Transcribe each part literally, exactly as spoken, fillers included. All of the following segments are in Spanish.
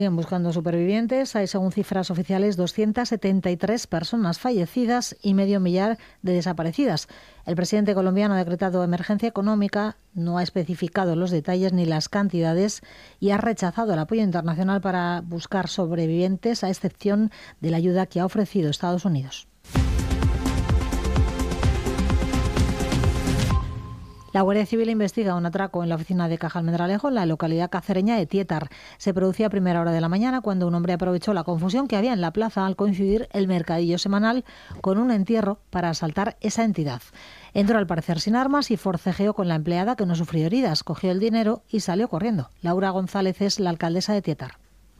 Siguen buscando supervivientes. Hay, según cifras oficiales, doscientas setenta y tres personas fallecidas y medio millar de desaparecidas. El presidente colombiano ha decretado emergencia económica, no ha especificado los detalles ni las cantidades y ha rechazado el apoyo internacional para buscar sobrevivientes, a excepción de la ayuda que ha ofrecido Estados Unidos. La Guardia Civil investiga un atraco en la oficina de Caja Almendralejo, en la localidad cacereña de Tietar. Se producía a primera hora de la mañana cuando un hombre aprovechó la confusión que había en la plaza al coincidir el mercadillo semanal con un entierro para asaltar esa entidad. Entró al parecer sin armas y forcejeó con la empleada, que no sufrió heridas, cogió el dinero y salió corriendo. Laura González es la alcaldesa de Tietar.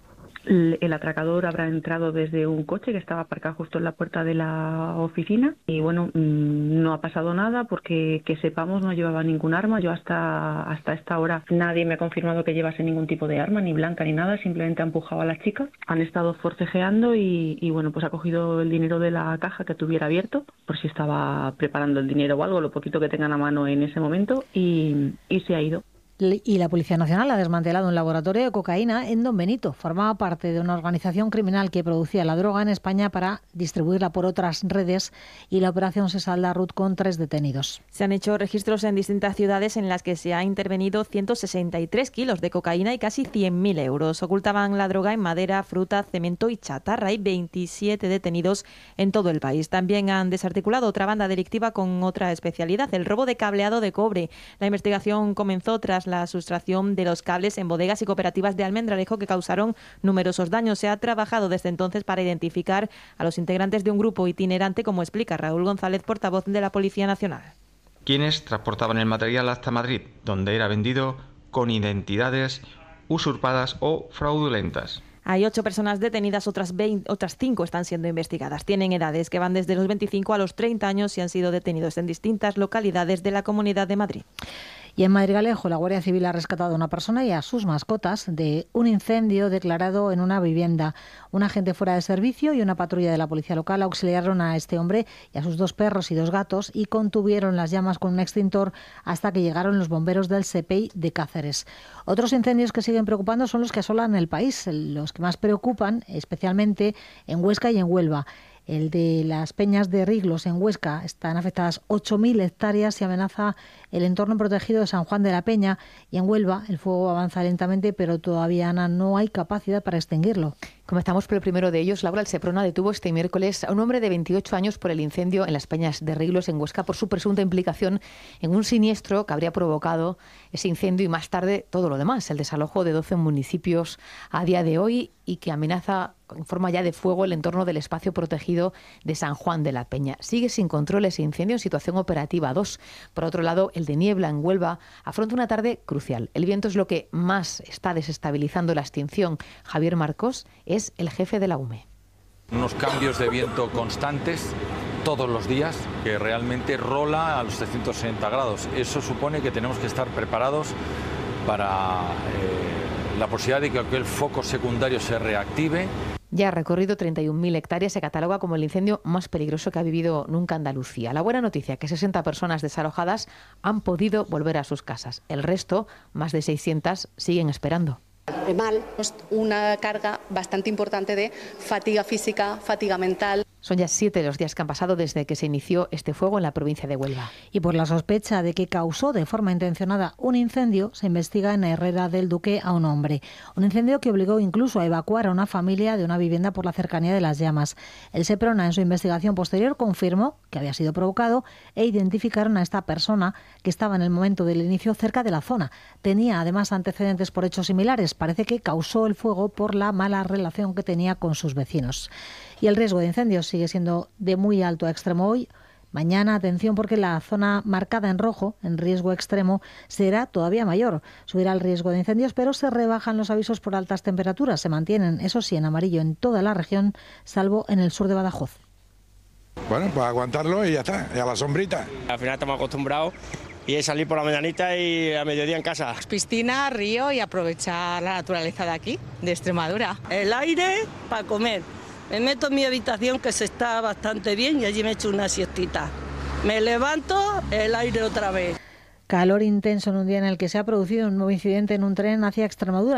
El atracador habrá entrado desde un coche que estaba aparcado justo en la puerta de la oficina y bueno, no ha pasado nada porque que sepamos no llevaba ningún arma. Yo hasta hasta esta hora nadie me ha confirmado que llevase ningún tipo de arma, ni blanca ni nada, simplemente ha empujado a la chica. Han estado forcejeando y, y bueno, pues ha cogido el dinero de la caja que tuviera abierto por si estaba preparando el dinero o algo, lo poquito que tengan a mano en ese momento y, y se ha ido. Y la Policía Nacional ha desmantelado un laboratorio de cocaína en Don Benito. Formaba parte de una organización criminal que producía la droga en España para distribuirla por otras redes y la operación se salda, Ruth, con tres detenidos. Se han hecho registros en distintas ciudades en las que se ha intervenido ciento sesenta y tres kilos de cocaína y casi cien mil euros. Ocultaban la droga en madera, fruta, cemento y chatarra. Hay veintisiete detenidos en todo el país. También han desarticulado otra banda delictiva con otra especialidad, el robo de cableado de cobre. La investigación comenzó tras la sustracción de los cables en bodegas y cooperativas de Almendralejo que causaron numerosos daños. Se ha trabajado desde entonces para identificar a los integrantes de un grupo itinerante, como explica Raúl González, portavoz de la Policía Nacional. Quienes transportaban el material hasta Madrid, donde era vendido con identidades usurpadas o fraudulentas. Hay ocho personas detenidas, otras veinte, otras cinco están siendo investigadas. Tienen edades que van desde los veinticinco a los treinta años y han sido detenidos en distintas localidades de la Comunidad de Madrid. Y en Madrigalejo, la Guardia Civil ha rescatado a una persona y a sus mascotas de un incendio declarado en una vivienda. Un agente fuera de servicio y una patrulla de la policía local auxiliaron a este hombre y a sus dos perros y dos gatos y contuvieron las llamas con un extintor hasta que llegaron los bomberos del S E P I de Cáceres. Otros incendios que siguen preocupando son los que asolan el país, los que más preocupan, especialmente en Huesca y en Huelva. El de las Peñas de Riglos en Huesca, están afectadas ocho mil hectáreas y amenaza el entorno protegido de San Juan de la Peña, y en Huelva el fuego avanza lentamente, pero todavía, Ana, no hay capacidad para extinguirlo. Comenzamos por el primero de ellos. Laura, el Seprona detuvo este miércoles a un hombre de veintiocho años por el incendio en las Peñas de Riglos en Huesca por su presunta implicación en un siniestro que habría provocado ese incendio y más tarde todo lo demás, el desalojo de doce municipios a día de hoy y que amenaza en forma ya de fuego el entorno del espacio protegido de San Juan de la Peña. Sigue sin control ese incendio en situación operativa dos. Por otro lado, el de Niebla en Huelva afronta una tarde crucial. El viento es lo que más está desestabilizando la extinción. Javier Marcos es el jefe de la U M E. Unos cambios de viento constantes todos los días que realmente rola a los trescientos sesenta grados. Eso supone que tenemos que estar preparados para eh, la posibilidad de que aquel foco secundario se reactive. Ya ha recorrido treinta y un mil hectáreas, se cataloga como el incendio más peligroso que ha vivido nunca Andalucía. La buena noticia es que sesenta personas desalojadas han podido volver a sus casas. El resto, más de seiscientas, siguen esperando. Mal, una carga bastante importante de fatiga física, fatiga mental. Son ya siete los días que han pasado desde que se inició este fuego en la provincia de Huelva. Y por la sospecha de que causó de forma intencionada un incendio, se investiga en Herrera del Duque a un hombre. Un incendio que obligó incluso a evacuar a una familia de una vivienda por la cercanía de las llamas. El Seprona, en su investigación posterior, confirmó que había sido provocado e identificaron a esta persona que estaba en el momento del inicio cerca de la zona. Tenía además antecedentes por hechos similares. Parece que causó el fuego por la mala relación que tenía con sus vecinos. Y el riesgo de incendios sigue siendo de muy alto a extremo hoy. Mañana, atención, porque la zona marcada en rojo, en riesgo extremo, será todavía mayor. Subirá el riesgo de incendios, pero se rebajan los avisos por altas temperaturas. Se mantienen, eso sí, en amarillo en toda la región, salvo en el sur de Badajoz. Bueno, pues aguantarlo y ya está, y a la sombrita. Al final estamos acostumbrados y es salir por la mañanita y a mediodía en casa. Piscina, río y aprovechar la naturaleza de aquí, de Extremadura. El aire para comer. Me meto en mi habitación, que se está bastante bien, y allí me echo una siestita. Me levanto, el aire otra vez. Calor intenso en un día en el que se ha producido un nuevo incidente en un tren hacia Extremadura.